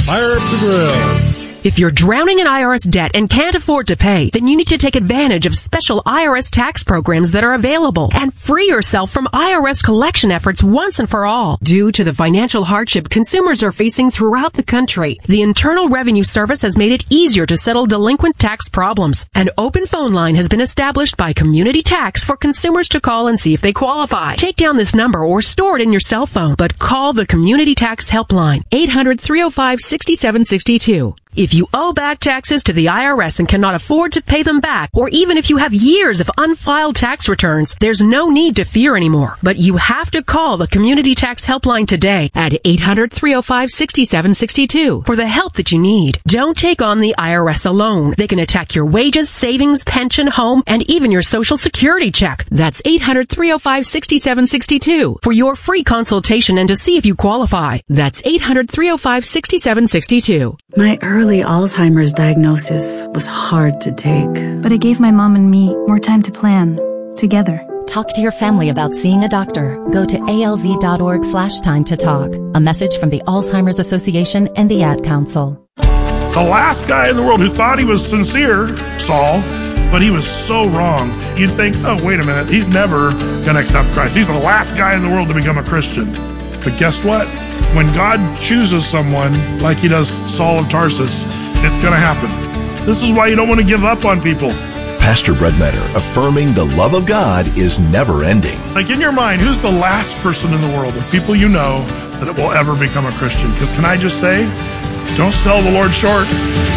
Fire up the grill. If you're drowning in IRS debt and can't afford to pay, then you need to take advantage of special IRS tax programs that are available and free yourself from IRS collection efforts once and for all. Due to the financial hardship consumers are facing throughout the country, the Internal Revenue Service has made it easier to settle delinquent tax problems. An open phone line has been established by Community Tax for consumers to call and see if they qualify. Take down this number or store it in your cell phone, but call the Community Tax Helpline, 800-305-6762. If you owe back taxes to the IRS and cannot afford to pay them back, or even if you have years of unfiled tax returns, there's no need to fear anymore. But you have to call the Community Tax Helpline today at 800-305-6762 for the help that you need. Don't take on the IRS alone. They can attack your wages, savings, pension, home, and even your Social Security check. That's 800-305-6762 for your free consultation and to see if you qualify. That's 800-305-6762. My early Alzheimer's diagnosis was hard to take. But it gave my mom and me more time to plan together. Talk to your family about seeing a doctor. Go to alz.org/time to talk. A message from the Alzheimer's Association and the Ad Council. The last guy in the world who thought he was sincere, Saul, but he was so wrong. You'd think, oh, wait a minute, he's never going to accept Christ. He's the last guy in the world to become a Christian. But guess what? When God chooses someone like he does Saul of Tarsus, it's going to happen. This is why you don't want to give up on people. Pastor Breadmeadow affirming the love of God is never ending. Like in your mind, who's the last person in the world of people you know that will ever become a Christian? Because can I just say, don't sell the Lord short.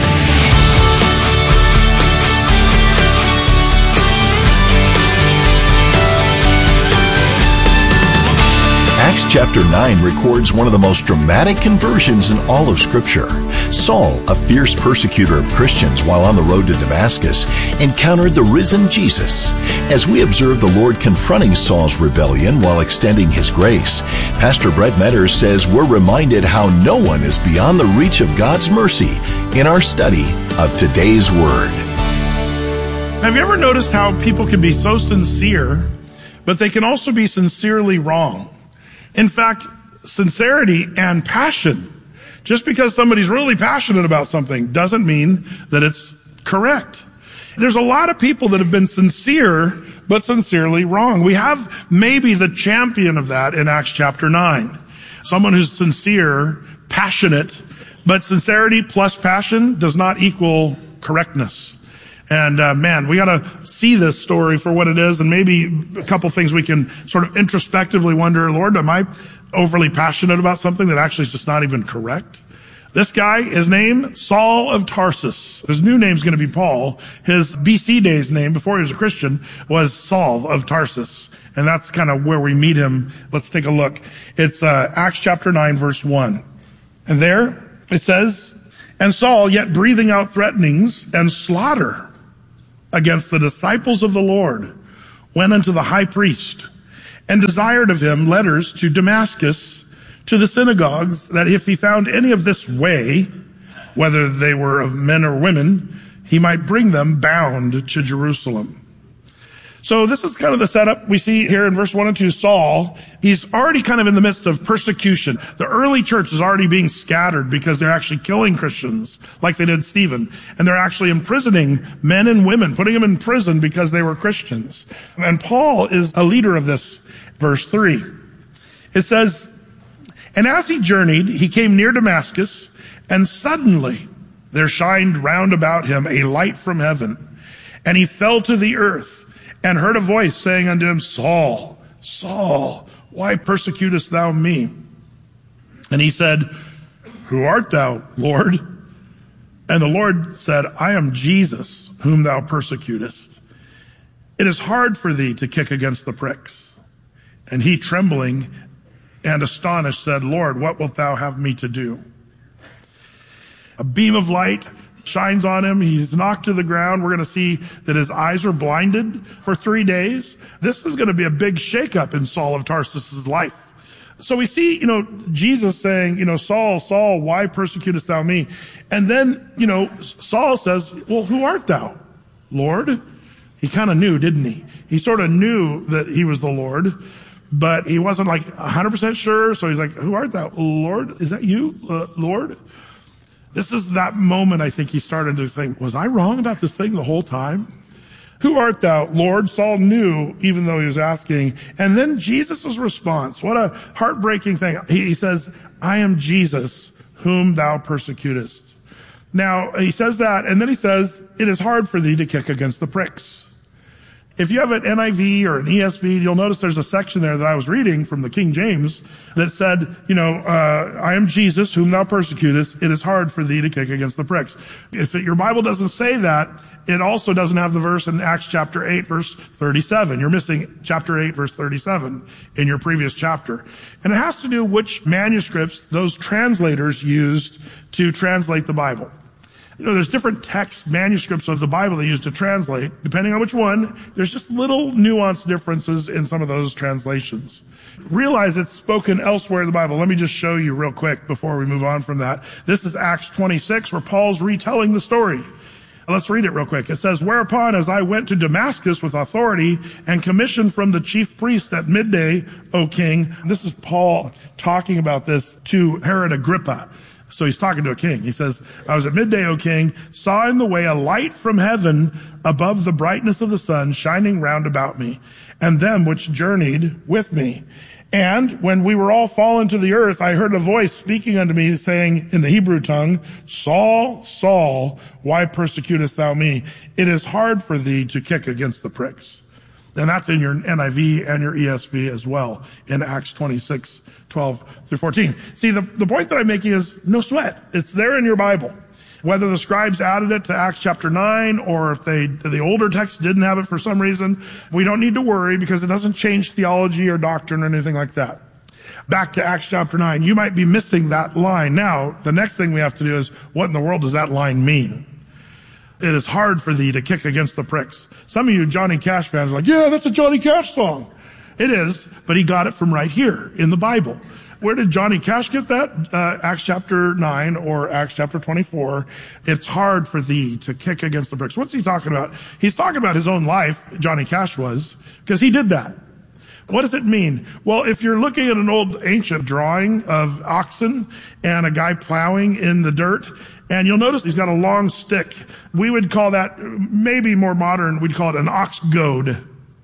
Acts chapter 9 records one of the most dramatic conversions in all of Scripture. Saul, a fierce persecutor of Christians while on the road to Damascus, encountered the risen Jesus. As we observe the Lord confronting Saul's rebellion while extending His grace, Pastor Brett Metters says we're reminded how no one is beyond the reach of God's mercy in our study of today's Word. Have you ever noticed how people can be so sincere, but they can also be sincerely wrong? In fact, sincerity and passion. Just because somebody's really passionate about something doesn't mean that it's correct. There's a lot of people that have been sincere, but sincerely wrong. We have maybe the champion of that in Acts chapter 9. Someone who's sincere, passionate, but sincerity plus passion does not equal correctness. And man, we got to see this story for what it is, and maybe a couple things we can sort of introspectively wonder, Lord, am I overly passionate about something that actually is just not even correct? This guy, his name, Saul of Tarsus. His new name's going to be Paul. His BC days name, before he was a Christian, was Saul of Tarsus. And that's kind of where we meet him. Let's take a look. It's Acts chapter 9, verse 1. And there it says, "And Saul, yet breathing out threatenings and slaughter against the disciples of the Lord, went unto the high priest and desired of him letters to Damascus, to the synagogues, that if he found any of this way, whether they were of men or women, he might bring them bound to Jerusalem." So this is kind of the setup we see here in verse 1 and 2. Saul, he's already kind of in the midst of persecution. The early church is already being scattered because they're actually killing Christians like they did Stephen. And they're actually imprisoning men and women, putting them in prison because they were Christians. And Paul is a leader of this. Verse 3. It says, "And as he journeyed, he came near Damascus, and suddenly there shined round about him a light from heaven. And he fell to the earth, and heard a voice saying unto him, Saul, Saul, why persecutest thou me? And he said, Who art thou, Lord? And the Lord said, I am Jesus, whom thou persecutest. It is hard for thee to kick against the pricks. And he, trembling and astonished, said, Lord, what wilt thou have me to do? A beam of light shines on him. He's knocked to the ground. We're going to see that his eyes are blinded for 3 days. This is going to be a big shakeup in Saul of Tarsus' life. So we see, Jesus saying, Saul, Saul, why persecutest thou me? And then, Saul says, well, who art thou, Lord? He kind of knew, didn't he? He sort of knew that he was the Lord, but he wasn't like 100% sure. So he's like, who art thou, Lord? Is that you, Lord? This is that moment I think he started to think, was I wrong about this thing the whole time? Who art thou, Lord? Saul knew, even though he was asking. And then Jesus' response, what a heartbreaking thing. He says, I am Jesus, whom thou persecutest. Now, he says that, and then he says, it is hard for thee to kick against the pricks. If you have an NIV or an ESV, you'll notice there's a section there that I was reading from the King James that said, I am Jesus, whom thou persecutest. It is hard for thee to kick against the pricks. If your Bible doesn't say that, it also doesn't have the verse in Acts chapter 8, verse 37. You're missing chapter 8, verse 37 in your previous chapter. And it has to do which manuscripts those translators used to translate the Bible. There's different text manuscripts of the Bible they use to translate. Depending on which one, there's just little nuanced differences in some of those translations. Realize it's spoken elsewhere in the Bible. Let me just show you real quick before we move on from that. This is Acts 26, where Paul's retelling the story. Let's read it real quick. It says, whereupon as I went to Damascus with authority and commission from the chief priest at midday, O king. This is Paul talking about this to Herod Agrippa. So he's talking to a king. He says, I was at midday, O king, saw in the way a light from heaven above the brightness of the sun shining round about me, and them which journeyed with me. And when we were all fallen to the earth, I heard a voice speaking unto me, saying in the Hebrew tongue, Saul, Saul, why persecutest thou me? It is hard for thee to kick against the pricks. And that's in your NIV and your ESV as well, in Acts 26, 12 through 14. See, the point that I'm making is no sweat. It's there in your Bible. Whether the scribes added it to Acts chapter 9 or if the older text didn't have it for some reason, we don't need to worry because it doesn't change theology or doctrine or anything like that. Back to Acts chapter 9, you might be missing that line. Now, the next thing we have to do is, what in the world does that line mean? It is hard for thee to kick against the pricks. Some of you Johnny Cash fans are like, yeah, that's a Johnny Cash song. It is, but he got it from right here in the Bible. Where did Johnny Cash get that? Acts chapter 9 or Acts chapter 24. It's hard for thee to kick against the pricks. What's he talking about? He's talking about his own life, Johnny Cash was, because he did that. What does it mean? Well, if you're looking at an old ancient drawing of oxen and a guy plowing in the dirt, and you'll notice he's got a long stick. We would call that, maybe more modern, we'd call it an ox goad.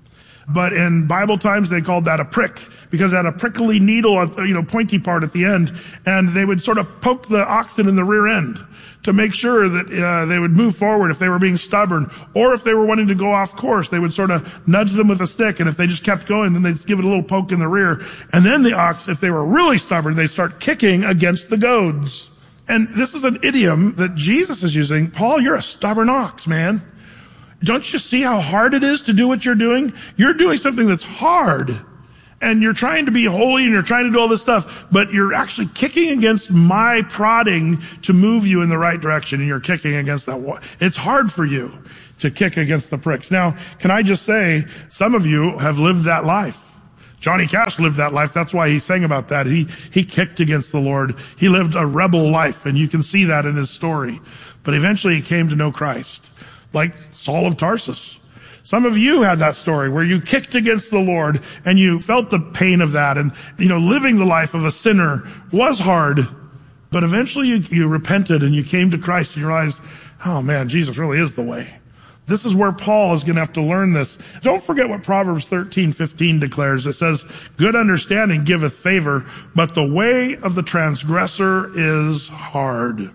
But in Bible times, they called that a prick because it had a prickly needle, pointy part at the end. And they would sort of poke the oxen in the rear end to make sure that they would move forward if they were being stubborn. Or if they were wanting to go off course, they would sort of nudge them with a stick. And if they just kept going, then they'd give it a little poke in the rear. And then the ox, if they were really stubborn, they'd start kicking against the goads. And this is an idiom that Jesus is using. Paul, you're a stubborn ox, man. Don't you see how hard it is to do what you're doing? You're doing something that's hard. And you're trying to be holy and you're trying to do all this stuff, but you're actually kicking against my prodding to move you in the right direction, and you're kicking against that. It's hard for you to kick against the pricks. Now, can I just say, some of you have lived that life. Johnny Cash lived that life. That's why he sang about that. He kicked against the Lord. He lived a rebel life, and you can see that in his story. But eventually he came to know Christ, like Saul of Tarsus. Some of you had that story where you kicked against the Lord and you felt the pain of that. And, living the life of a sinner was hard. But eventually you repented and you came to Christ and you realized, oh man, Jesus really is the way. This is where Paul is going to have to learn this. Don't forget what Proverbs 13:15 declares. It says, good understanding giveth favor, but the way of the transgressor is hard.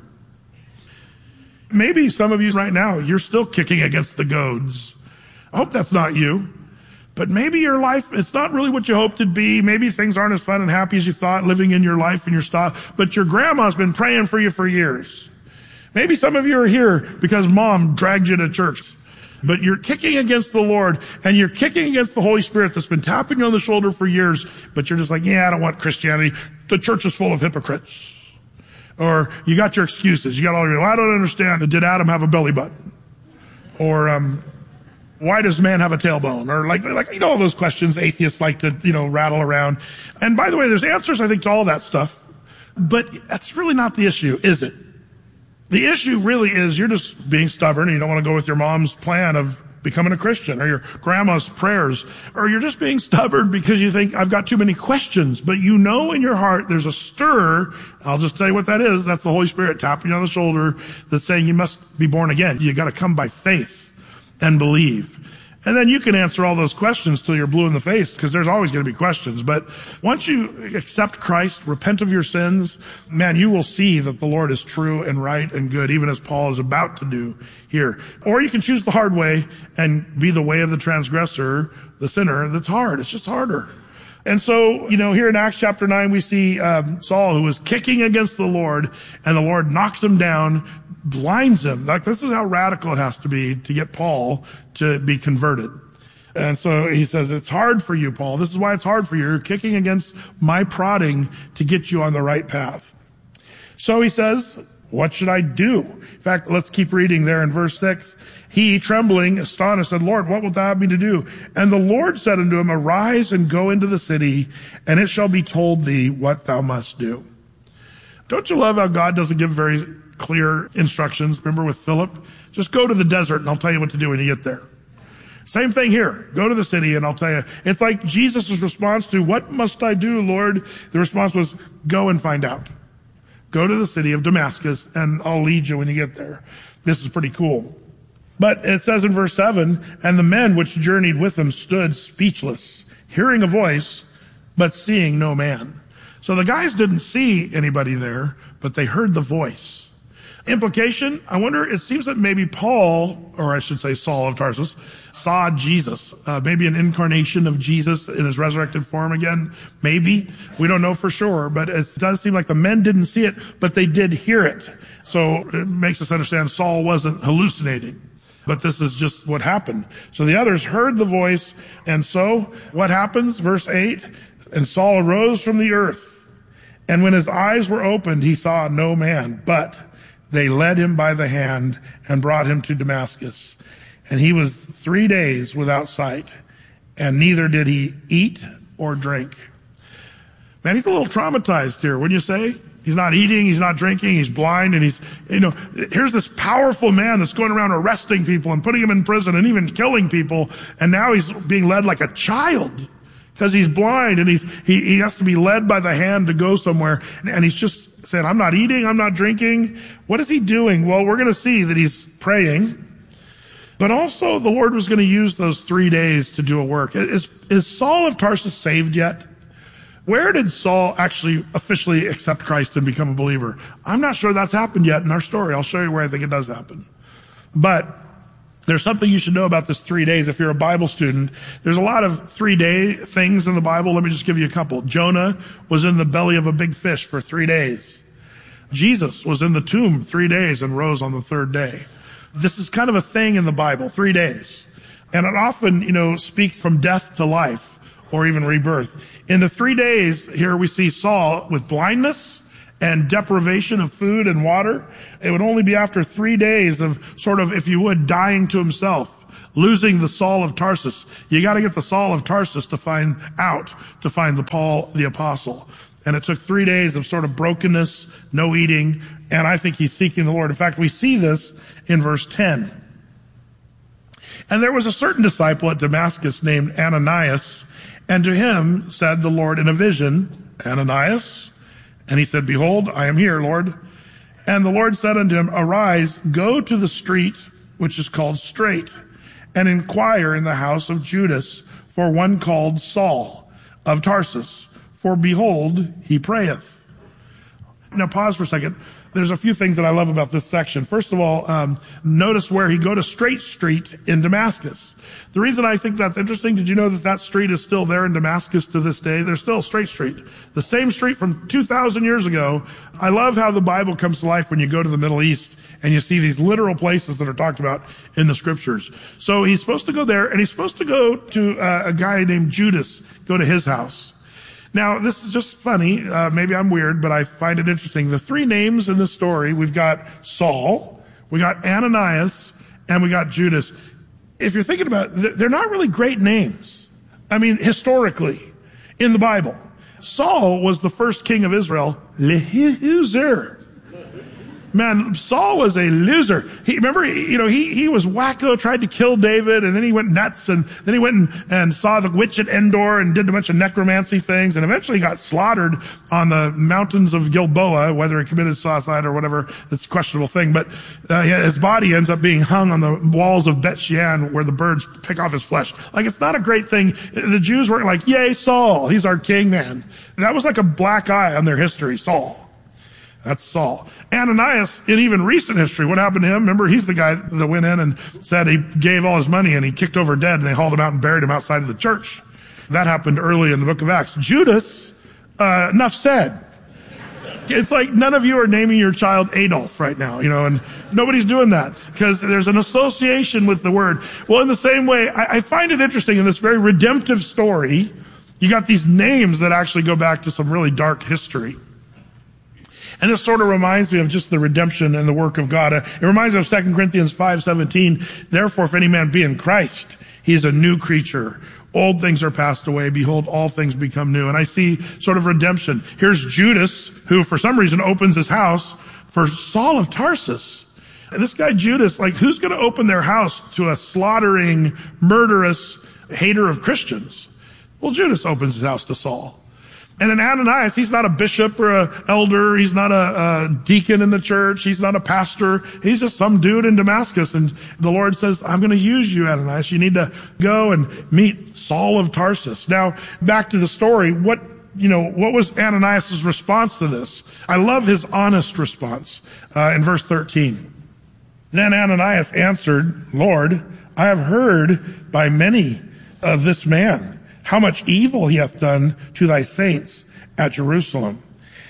Maybe some of you right now, you're still kicking against the goads. I hope that's not you. But maybe your life, it's not really what you hoped it'd be. Maybe things aren't as fun and happy as you thought living in your life and your stuff. But your grandma's been praying for you for years. Maybe some of you are here because mom dragged you to church. But you're kicking against the Lord and you're kicking against the Holy Spirit that's been tapping you on the shoulder for years. But you're just like, yeah, I don't want Christianity. The church is full of hypocrites. Or you got your excuses. You got all your, I don't understand. Did Adam have a belly button? Or, why does man have a tailbone? Or like, all those questions atheists like to, rattle around. And by the way, there's answers, I think, to all that stuff. But that's really not the issue, is it? The issue really is you're just being stubborn and you don't want to go with your mom's plan of becoming a Christian, or your grandma's prayers, or you're just being stubborn because you think, I've got too many questions, but you know in your heart there's a stir. I'll just tell you what that is. That's the Holy Spirit tapping you on the shoulder that's saying you must be born again. You got to come by faith and believe. And then you can answer all those questions till you're blue in the face, because there's always going to be questions. But once you accept Christ, repent of your sins, man, you will see that the Lord is true and right and good, even as Paul is about to do here. Or you can choose the hard way and be the way of the transgressor, the sinner. That's hard. It's just harder. And so, here in Acts chapter 9, we see Saul, who was kicking against the Lord, and the Lord knocks him down, blinds him. Like, this is how radical it has to be to get Paul to be converted. And so he says, it's hard for you, Paul. This is why it's hard for you. You're kicking against my prodding to get you on the right path. So he says, what should I do? In fact, let's keep reading there in verse 6. He, trembling, astonished, said, Lord, what wilt thou have me to do? And the Lord said unto him, arise and go into the city, and it shall be told thee what thou must do. Don't you love how God doesn't give very clear instructions? Remember with Philip? Just go to the desert and I'll tell you what to do when you get there. Same thing here. Go to the city and I'll tell you. It's like Jesus' response to, what must I do, Lord? The response was, go and find out. Go to the city of Damascus and I'll lead you when you get there. This is pretty cool. But it says in verse 7, and the men which journeyed with him stood speechless, hearing a voice, but seeing no man. So the guys didn't see anybody there, but they heard the voice. Implication, I wonder, it seems that maybe Paul, or I should say Saul of Tarsus, saw Jesus. Maybe an incarnation of Jesus in his resurrected form again. Maybe. We don't know for sure, but it does seem like the men didn't see it, but they did hear it. So it makes us understand Saul wasn't hallucinating. But this is just what happened. So the others heard the voice, and so what happens? Verse 8, and Saul arose from the earth, and when his eyes were opened, he saw no man, but they led him by the hand and brought him to Damascus. And he was 3 days without sight, and neither did he eat or drink. Man, he's a little traumatized here, wouldn't you say? He's not eating, he's not drinking, he's blind, and here's this powerful man that's going around arresting people and putting them in prison and even killing people, and now he's being led like a child because he's blind, and he has to be led by the hand to go somewhere, and he's just saying, I'm not eating, I'm not drinking. What is he doing? Well, we're going to see that he's praying, but also the Lord was going to use those 3 days to do a work. Is Saul of Tarsus saved yet? Where did Saul actually officially accept Christ and become a believer? I'm not sure that's happened yet in our story. I'll show you where I think it does happen. But there's something you should know about this 3 days if you're a Bible student. There's a lot of 3-day things in the Bible. Let me just give you a couple. Jonah was in the belly of a big fish for 3 days. Jesus was in the tomb 3 days and rose on the third day. This is kind of a thing in the Bible, 3 days. And it often, speaks from death to life, or even rebirth. In the 3 days here we see Saul with blindness and deprivation of food and water. It would only be after 3 days of sort of, if you would, dying to himself, losing the Saul of Tarsus. You got to get the Saul of Tarsus to find the Paul the Apostle. And it took 3 days of sort of brokenness, no eating, and I think he's seeking the Lord. In fact, we see this in verse 10. And there was a certain disciple at Damascus named Ananias, and to him said the Lord in a vision, Ananias. And he said, behold, I am here, Lord. And the Lord said unto him, arise, go to the street which is called Straight, and inquire in the house of Judas for one called Saul of Tarsus. For behold, he prayeth. Now pause for a second. There's a few things that I love about this section. First of all, notice where he go to Straight Street in Damascus. The reason I think that's interesting, did you know that street is still there in Damascus to this day? There's still Straight Street. The same street from 2,000 years ago. I love how the Bible comes to life when you go to the Middle East and you see these literal places that are talked about in the scriptures. So he's supposed to go there, and he's supposed to go to a guy named Judas, go to his house. Now, this is just funny. Maybe I'm weird, but I find it interesting. The 3 names in this story, we've got Saul, we got Ananias, and we got Judas. If you're thinking about it, they're not really great names. I mean, historically, in the Bible. Saul was the first king of Israel, Lehizer. Man, Saul was a loser. He was wacko, tried to kill David, and then he went nuts, and then he went and saw the witch at Endor and did a bunch of necromancy things, and eventually got slaughtered on the mountains of Gilboa, whether he committed suicide or whatever. It's a questionable thing, but his body ends up being hung on the walls of Bet Shean where the birds pick off his flesh. Like, it's not a great thing. The Jews weren't like, yay, Saul, he's our king, man. And that was like a black eye on their history, Saul. That's Saul. Ananias, in even recent history, what happened to him? Remember, he's the guy that went in and said he gave all his money and he kicked over dead and they hauled him out and buried him outside of the church. That happened early in the book of Acts. Judas, enough said. It's like none of you are naming your child Adolf right now, and nobody's doing that because there's an association with the word. Well, in the same way, I find it interesting in this very redemptive story, you got these names that actually go back to some really dark history. And this sort of reminds me of just the redemption and the work of God. It reminds me of 2 Corinthians 5:17. Therefore, if any man be in Christ, he is a new creature. Old things are passed away. Behold, all things become new. And I see sort of redemption. Here's Judas, who for some reason opens his house for Saul of Tarsus. And this guy Judas, who's going to open their house to a slaughtering, murderous hater of Christians? Well, Judas opens his house to Saul. And in Ananias, he's not a bishop or an elder. He's not a deacon in the church. He's not a pastor. He's just some dude in Damascus. And the Lord says, I'm going to use you, Ananias. You need to go and meet Saul of Tarsus. Now, back to the story. What was Ananias' response to this? I love his honest response in verse 13. Then Ananias answered, Lord, I have heard by many of this man how much evil he hath done to thy saints at Jerusalem.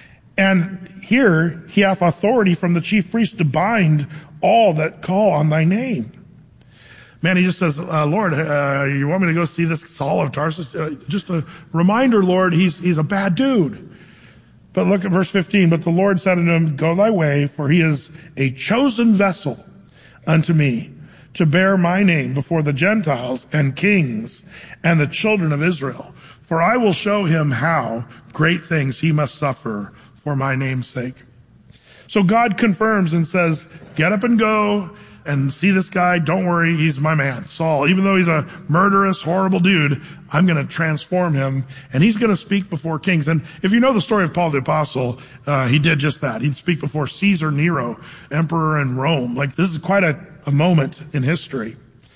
And here he hath authority from the chief priest to bind all that call on thy name. Man, he just says, Lord, you want me to go see this Saul of Tarsus? Just a reminder, Lord, he's a bad dude. But look at verse 15. But the Lord said unto him, go thy way, for he is a chosen vessel unto me, to bear my name before the Gentiles and kings and the children of Israel. For I will show him how great things he must suffer for my name's sake. So God confirms and says, get up and go and see this guy. Don't worry, he's my man, Saul. Even though he's a murderous, horrible dude, I'm going to transform him, and he's going to speak before kings. And if you know the story of Paul the Apostle, he did just that. He'd speak before Caesar Nero, emperor in Rome. This is quite a moment in history.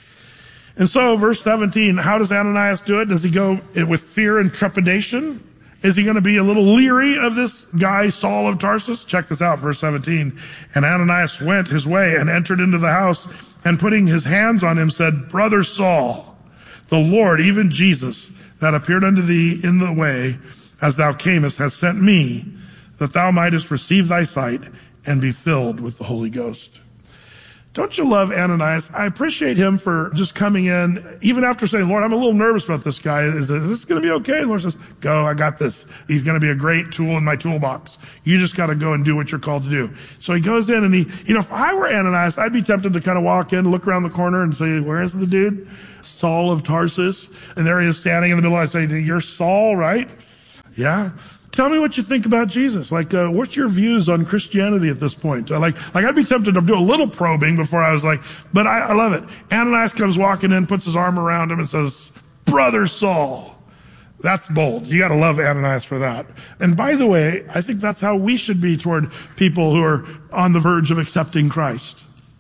And so, verse 17, how does Ananias do it? Does he go with fear and trepidation? Is he going to be a little leery of this guy, Saul of Tarsus? Check this out, verse 17. And Ananias went his way and entered into the house, and putting his hands on him said, Brother Saul, the Lord, even Jesus, that appeared unto thee in the way as thou camest, has sent me, that thou mightest receive thy sight and be filled with the Holy Ghost. Don't you love Ananias? I appreciate him for just coming in, even after saying, Lord, I'm a little nervous about this guy. Is this going to be okay? The Lord says, go, I got this. He's going to be a great tool in my toolbox. You just got to go and do what you're called to do. So he goes in and if I were Ananias, I'd be tempted to kind of walk in, look around the corner and say, where is the dude? Saul of Tarsus. And there he is standing in the middle. I say, you're Saul, right? Yeah. Tell me what you think about Jesus. What's your views on Christianity at this point? I'd be tempted to do a little probing before I was but I love it. Ananias comes walking in, puts his arm around him and says, Brother Saul. That's bold. You gotta love Ananias for that. And by the way, I think that's how we should be toward people who are on the verge of accepting Christ.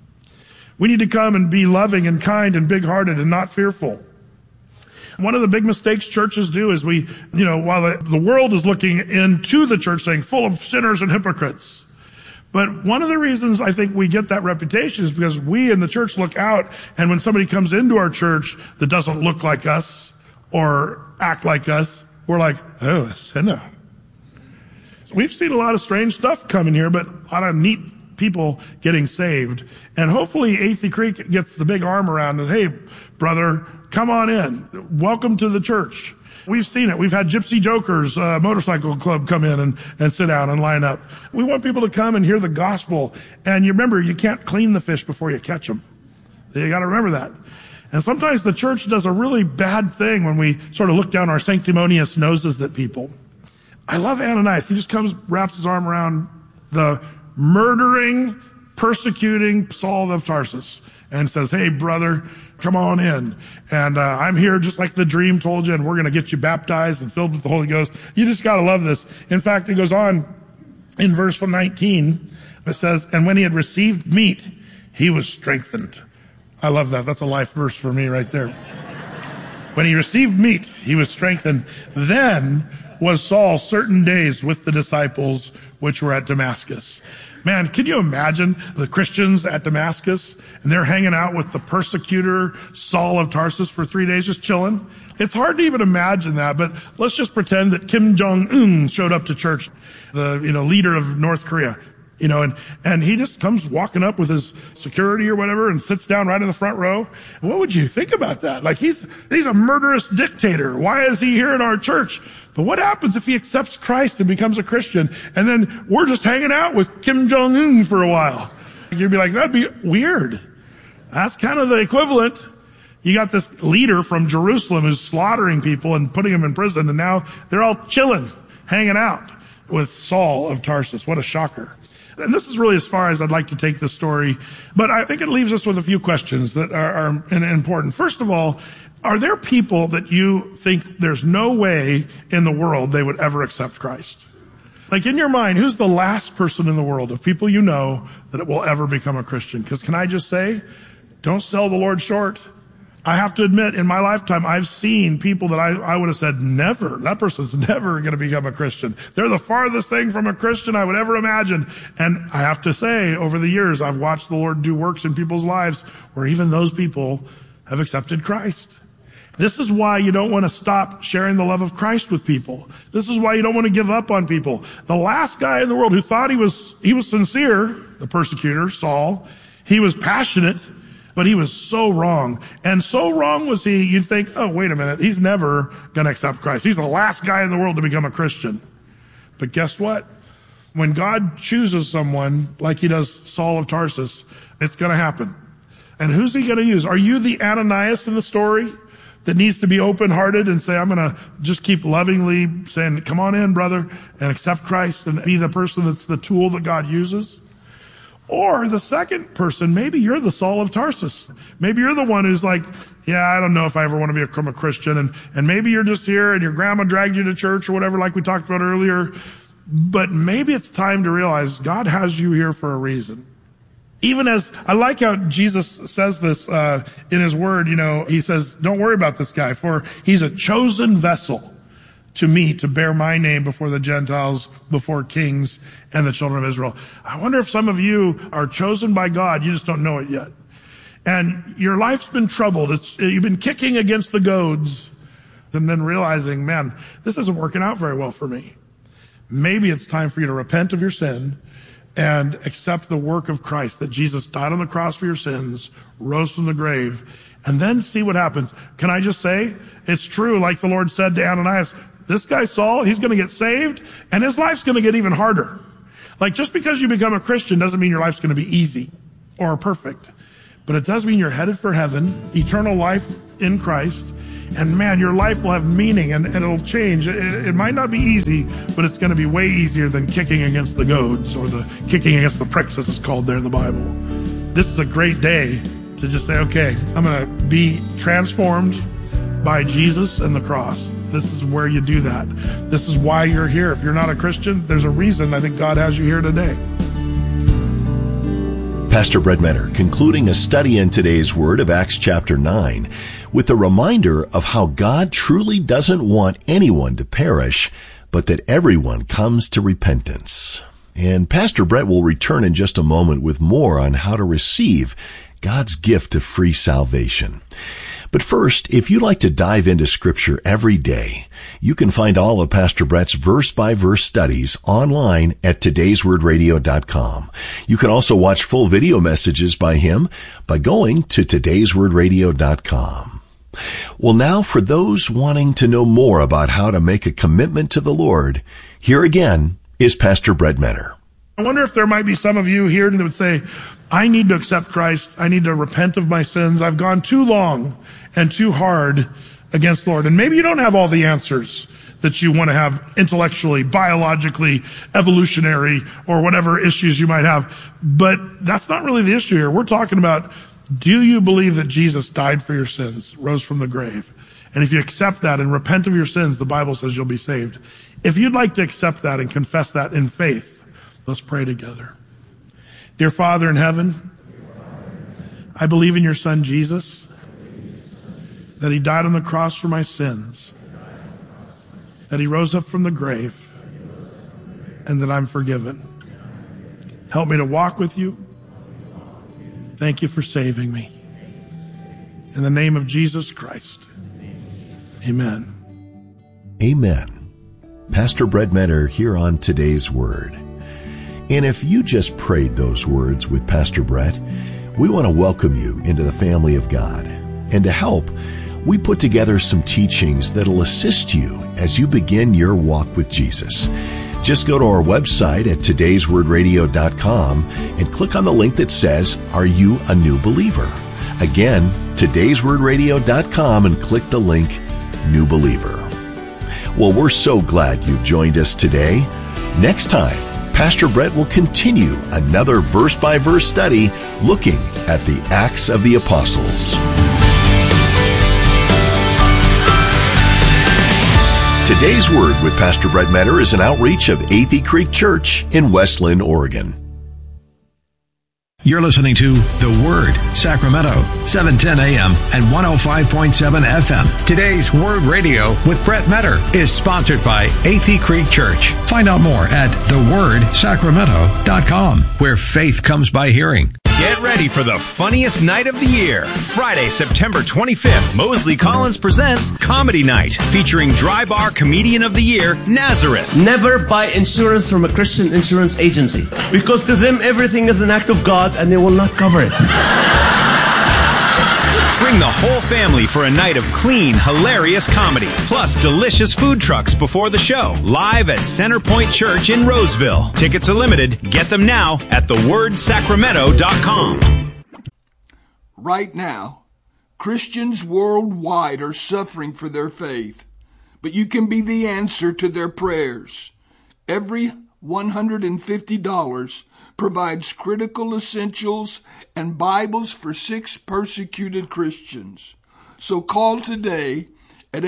We need to come and be loving and kind and big-hearted and not fearful. One of the big mistakes churches do is while the world is looking into the church saying full of sinners and hypocrites. But one of the reasons I think we get that reputation is because we in the church look out, and when somebody comes into our church that doesn't look like us or act like us, we're like, oh, a sinner. So we've seen a lot of strange stuff coming here, but a lot of neat people getting saved. And hopefully Athey Creek gets the big arm around and, hey, brother, come on in. Welcome to the church. We've seen it. We've had Gypsy Jokers motorcycle club come in and sit down and line up. We want people to come and hear the gospel. And you remember, you can't clean the fish before you catch them. You got to remember that. And sometimes the church does a really bad thing when we sort of look down our sanctimonious noses at people. I love Ananias. He just comes, wraps his arm around the murdering, persecuting Saul of Tarsus and says, hey, brother, come on in. And I'm here just like the dream told you, and we're going to get you baptized and filled with the Holy Ghost. You just got to love this. In fact, it goes on in verse 19. It says, and when he had received meat, he was strengthened. I love that. That's a life verse for me right there. When he received meat, he was strengthened. Then was Saul certain days with the disciples which were at Damascus. Man, can you imagine the Christians at Damascus and they're hanging out with the persecutor Saul of Tarsus for 3 days just chilling? It's hard to even imagine that, but let's just pretend that Kim Jong-un showed up to church, the leader of North Korea. And he just comes walking up with his security or whatever and sits down right in the front row. What would you think about that? Like he's a murderous dictator. Why is he here in our church? But what happens if he accepts Christ and becomes a Christian and then we're just hanging out with Kim Jong-un for a while? You'd be like, that'd be weird. That's kind of the equivalent. You got this leader from Jerusalem who's slaughtering people and putting them in prison, and now they're all chilling, hanging out with Saul of Tarsus. What a shocker. And this is really as far as I'd like to take this story, but I think it leaves us with a few questions that are important. First of all, are there people that you think there's no way in the world they would ever accept Christ? Like in your mind, who's the last person in the world of people you know that it will ever become a Christian? Because can I just say, don't sell the Lord short. I have to admit, in my lifetime, I've seen people that I would have said, never. That person's never going to become a Christian. They're the farthest thing from a Christian I would ever imagine. And I have to say, over the years, I've watched the Lord do works in people's lives where even those people have accepted Christ. This is why you don't want to stop sharing the love of Christ with people. This is why you don't want to give up on people. The last guy in the world who thought he was sincere, the persecutor, Saul, he was passionate, but he was so wrong. And so wrong was he, you'd think, oh, wait a minute, he's never going to accept Christ. He's the last guy in the world to become a Christian. But guess what? When God chooses someone like he does Saul of Tarsus, it's going to happen. And who's he going to use? Are you the Ananias in the story that needs to be open-hearted and say, I'm going to just keep lovingly saying, come on in, brother, and accept Christ and be the person that's the tool that God uses? Or the second person, maybe you're the Saul of Tarsus. Maybe you're the one who's like, yeah, I don't know if I ever want to become a Christian. And maybe you're just here and your grandma dragged you to church or whatever, like we talked about earlier. But maybe it's time to realize God has you here for a reason. Even as, I like how Jesus says this in his word, he says, don't worry about this guy, for he's a chosen vessel to me to bear my name before the Gentiles, before kings and the children of Israel. I wonder if some of you are chosen by God, you just don't know it yet. And your life's been troubled. You've been kicking against the goads and then realizing, man, this isn't working out very well for me. Maybe it's time for you to repent of your sin and accept the work of Christ, that Jesus died on the cross for your sins, rose from the grave, and then see what happens. Can I just say, it's true, like the Lord said to Ananias, this guy Saul, he's going to get saved, and his life's going to get even harder. Like just because you become a Christian doesn't mean your life's going to be easy or perfect. But it does mean you're headed for heaven, eternal life in Christ. And man, your life will have meaning and it'll change. It might not be easy, but it's going to be way easier than kicking against the goads or the kicking against the pricks, as it's called there in the Bible. This is a great day to just say, okay, I'm going to be transformed by Jesus and the cross. This is where you do that. This is why you're here. If you're not a Christian, there's a reason I think God has you here today. Pastor Brett Menner concluding a study in today's Word of Acts chapter 9 with a reminder of how God truly doesn't want anyone to perish, but that everyone comes to repentance. And Pastor Brett will return in just a moment with more on how to receive God's gift of free salvation. But first, if you'd like to dive into Scripture every day, you can find all of Pastor Brett's verse-by-verse studies online at todayswordradio.com. You can also watch full video messages by him by going to todayswordradio.com. Well, now for those wanting to know more about how to make a commitment to the Lord, here again is Pastor Brett Menner. I wonder if there might be some of you here that would say, I need to accept Christ. I need to repent of my sins. I've gone too long and too hard against the Lord. And maybe you don't have all the answers that you want to have intellectually, biologically, evolutionary, or whatever issues you might have. But that's not really the issue here. We're talking about, do you believe that Jesus died for your sins, rose from the grave? And if you accept that and repent of your sins, the Bible says you'll be saved. If you'd like to accept that and confess that in faith, let's pray together. Dear Father in heaven, I believe in your Son Jesus, that he died on the cross for my sins, that he rose up from the grave, and that I'm forgiven. Help me to walk with you. Thank you for saving me. In the name of Jesus Christ, amen. Amen. Pastor Brett Metter here on Today's Word. And if you just prayed those words with Pastor Brett, we want to welcome you into the family of God. And to help, we put together some teachings that'll assist you as you begin your walk with Jesus. Just go to our website at todayswordradio.com and click on the link that says, Are You a New Believer? Again, todayswordradio.com and click the link, New Believer. Well, we're so glad you've joined us today. Next time, Pastor Brett will continue another verse-by-verse study looking at the Acts of the Apostles. Today's Word with Pastor Brett Metter is an outreach of Athey Creek Church in Westland, Oregon. You're listening to The Word, Sacramento, 710 AM and 105.7 FM. Today's Word Radio with Brett Metter is sponsored by Athey Creek Church. Find out more at thewordsacramento.com, where faith comes by hearing. Get ready for the funniest night of the year. Friday, September 25th, Mosley Collins presents Comedy Night, featuring Dry Bar Comedian of the Year, Nazareth. Never buy insurance from a Christian insurance agency, because to them everything is an act of God and they will not cover it. Bring the whole family for a night of clean, hilarious comedy, plus delicious food trucks before the show, live at Centerpoint Church in Roseville. Tickets are limited. Get them now at thewordsacramento.com. Right now, Christians worldwide are suffering for their faith, but you can be the answer to their prayers. Every $150 provides critical essentials and Bibles for 6 persecuted Christians. So call today at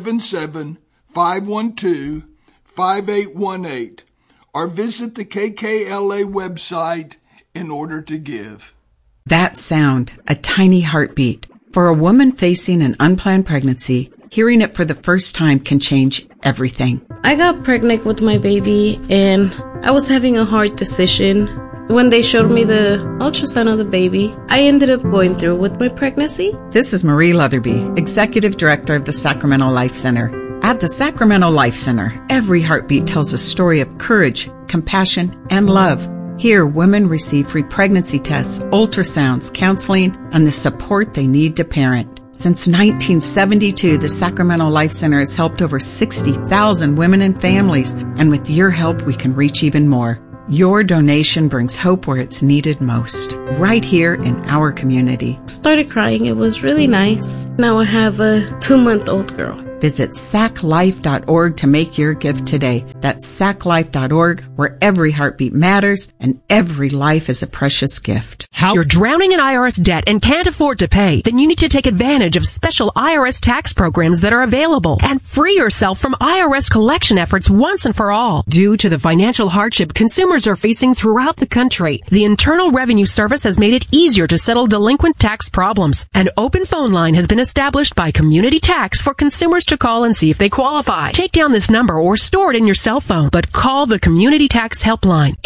877-512-5818 or visit the KKLA website in order to give. That sound, a tiny heartbeat. For a woman facing an unplanned pregnancy, hearing it for the first time can change everything. I got pregnant with my baby and I was having a hard decision. When they showed me the ultrasound of the baby, I ended up going through with my pregnancy. This is Marie Leatherby, Executive Director of the Sacramento Life Center. At the Sacramento Life Center, every heartbeat tells a story of courage, compassion, and love. Here, women receive free pregnancy tests, ultrasounds, counseling, and the support they need to parent. Since 1972, the Sacramento Life Center has helped over 60,000 women and families, and with your help, we can reach even more. Your donation brings hope where it's needed most, right here in our community. Started crying. It was really nice. Now I have a 2-month-old girl. Visit saclife.org to make your gift today. That's saclife.org, where every heartbeat matters and every life is a precious gift. You're drowning in IRS debt and can't afford to pay? Then you need to take advantage of special IRS tax programs that are available and free yourself from IRS collection efforts once and for all. Due to the financial hardship consumers are facing throughout the country, the Internal Revenue Service has made it easier to settle delinquent tax problems. An open phone line has been established by Community Tax for consumers to call and see if they qualify. Take down this number or store it in your cell phone, but call the Community Tax Helpline,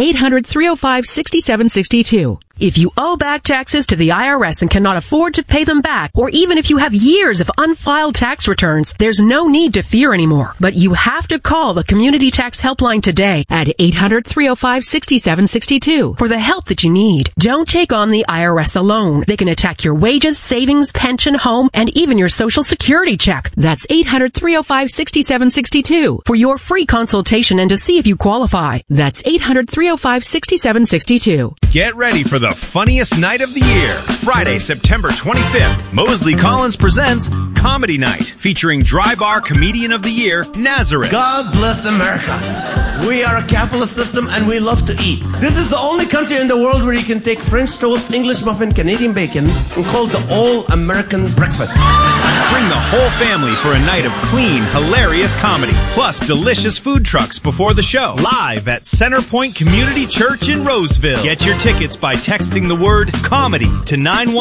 800-305-6762. If you owe back taxes to the IRS and cannot afford to pay them back, or even if you have years of unfiled tax returns, there's no need to fear anymore. But you have to call the Community Tax Helpline today at 800-305-6762 for the help that you need. Don't take on the IRS alone. They can attack your wages, savings, pension, home, and even your Social Security check. That's 800-305-6762 for your free consultation and to see if you qualify. That's 800-305-6762. Get ready for the funniest night of the year. Friday, September 25th, Mosley Collins presents Comedy Night, featuring Dry Bar Comedian of the Year, Nazareth. God bless America. We are a capitalist system and we love to eat. This is the only country in the world where you can take French toast, English muffin, Canadian bacon, and call it the all-American breakfast. Bring the whole family for a night of clean, hilarious comedy, plus delicious food trucks before the show. Live at Centerpoint Community Church in Roseville. Get your tickets by texting the word comedy to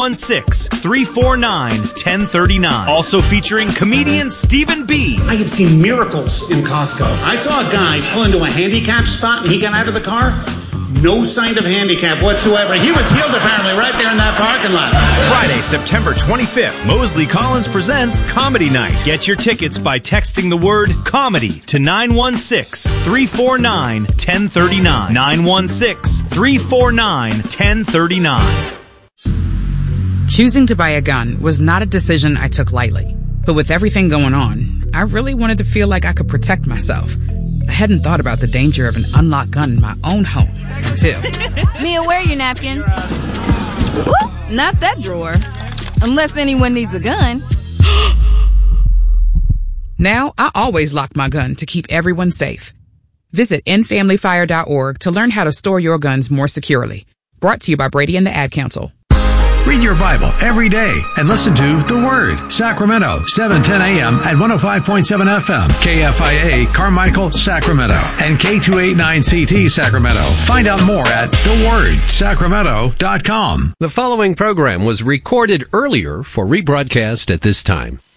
916-349-1039. Also featuring comedian Stephen B. I have seen miracles in Costco. I saw a guy pull into a handicap spot and he got out of the car. No sign of handicap whatsoever. He was healed apparently right there in that parking lot. Friday, September 25th, Mosley Collins presents Comedy Night. Get your tickets by texting the word comedy to 916-349-1039. 916-349-1039. Choosing to buy a gun was not a decision I took lightly. But with everything going on, I really wanted to feel like I could protect myself. I hadn't thought about the danger of an unlocked gun in my own home until... Mia, where are your napkins? Ooh, not that drawer. Unless anyone needs a gun. Now, I always lock my gun to keep everyone safe. Visit endfamilyfire.org to learn how to store your guns more securely. Brought to you by Brady and the Ad Council. Read your Bible every day and listen to The Word, Sacramento, 7:10 a.m. at 105.7 FM, KFIA, Carmichael, Sacramento, and K289CT, Sacramento. Find out more at thewordsacramento.com. The following program was recorded earlier for rebroadcast at this time.